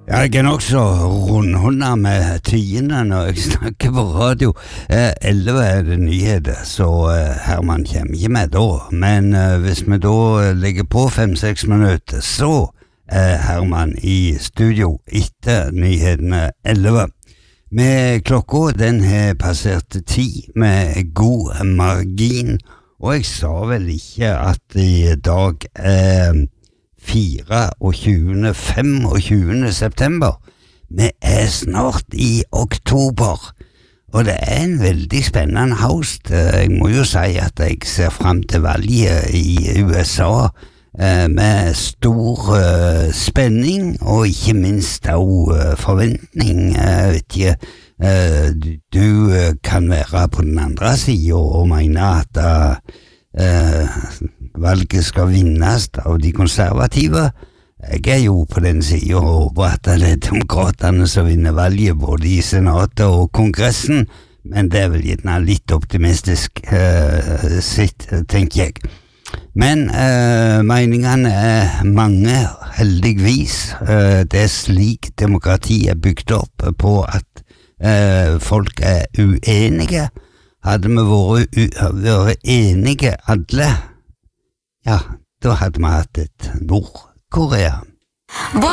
Jeg er nok så rundhånda med tidene når jeg snakker på radio. 11 er det nyheter, så Herman kommer ikke med da. Men hvis vi da legger på 5-6 minutter, så er Herman i studio etter nyhetene 11. Med klokka, den har passert 10 med god margin, og jeg sa vel ikke at i dag 24. september. Vi er snart i oktober, og det er en veldig spennende høst. Jeg må jo si at jeg ser frem til valget i USA med stor spenning, og ikke minst også forventning. Jeg vet ikke, du kan være på den andre siden og mene at valget skal vinnes av de konservative. Jeg er jo på den siden og håper at det er demokratene som vinner valget både i senatet og kongressen, men det er vel gjerne litt optimistisk sitt, tenker jeg. Men meningene er mange, heldigvis. Det er slik demokrati er bygd opp på at folk er uenige. Hadde vi vært enige alle, ja, da hadde vi hatt et Nord-Korea.